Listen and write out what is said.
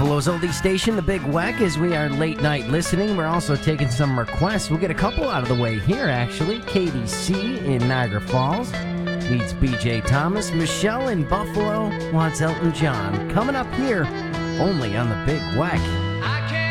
Buffalo's oldie station, the Big Weck, as we are late night listening. We're also taking some requests. We'll get a couple out of the way here, actually. KDC in Niagara Falls needs BJ Thomas. Michelle in Buffalo wants Elton John. Coming up here, only on the Big Weck.